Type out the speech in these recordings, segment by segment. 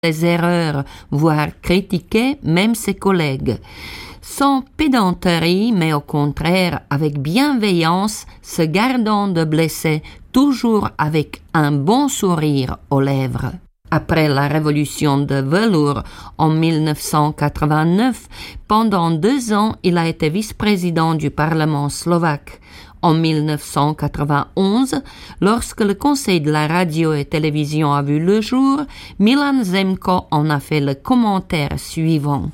des erreurs, voire critiquait même ses collègues. Sans pédanterie, mais au contraire avec bienveillance, se gardant de blesser, toujours avec un bon sourire aux lèvres. Après la révolution de velours en 1989, pendant 2 ans, il a été vice-président du Parlement slovaque. En 1991, lorsque le Conseil de la radio et télévision a vu le jour, Milan Zemko en a fait le commentaire suivant.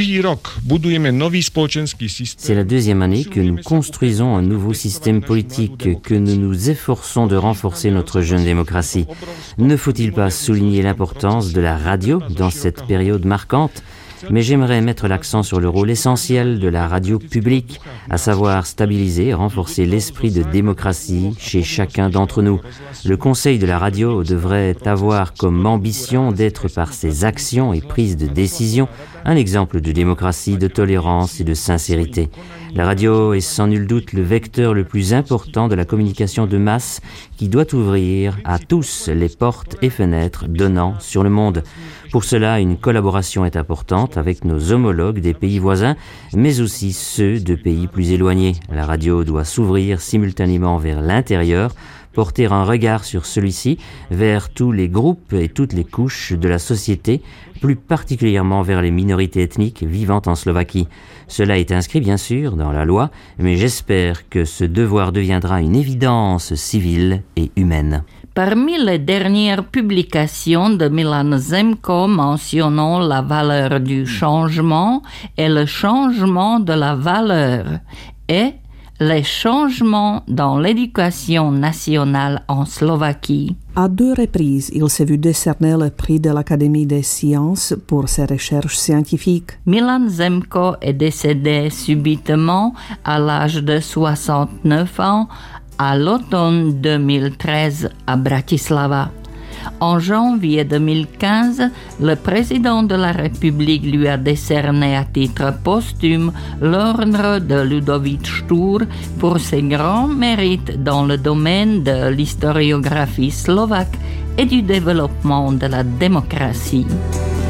C'est la 2e année que nous construisons un nouveau système politique, que nous nous efforçons de renforcer notre jeune démocratie. Ne faut-il pas souligner l'importance de la radio dans cette période marquante ? Mais j'aimerais mettre l'accent sur le rôle essentiel de la radio publique, à savoir stabiliser et renforcer l'esprit de démocratie chez chacun d'entre nous. Le Conseil de la radio devrait avoir comme ambition d'être par ses actions et prises de décision un exemple de démocratie, de tolérance et de sincérité. La radio est sans nul doute le vecteur le plus important de la communication de masse qui doit ouvrir à tous les portes et fenêtres donnant sur le monde. Pour cela, une collaboration est importante avec nos homologues des pays voisins, mais aussi ceux de pays plus éloignés. La radio doit s'ouvrir simultanément vers l'intérieur, porter un regard sur celui-ci, vers tous les groupes et toutes les couches de la société, plus particulièrement vers les minorités ethniques vivant en Slovaquie. Cela est inscrit bien sûr dans la loi, mais j'espère que ce devoir deviendra une évidence civile et humaine. Parmi les dernières publications de Milan Zemko mentionnant la valeur du changement et le changement de la valeur et les changements dans l'éducation nationale en Slovaquie. À 2 reprises, il s'est vu décerner le prix de l'Académie des sciences pour ses recherches scientifiques. Milan Zemko est décédé subitement à l'âge de 69 ans à l'automne 2013 à Bratislava. En janvier 2015, le président de la République lui a décerné à titre posthume l'ordre de Ludovic Štúr pour ses grands mérites dans le domaine de l'historiographie slovaque et du développement de la démocratie.